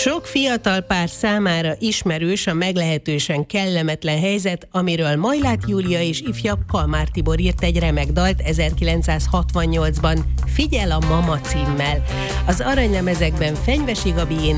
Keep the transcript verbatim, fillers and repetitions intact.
Sok fiatal pár számára ismerős a meglehetősen kellemetlen helyzet, amiről Majlát Júlia és ifjabb Kalmár Tibor írt egy remek dalt ezerkilencszázhatvannyolcban, Figyel a mama címmel. Az aranylemezekben Fenyvesi Gabi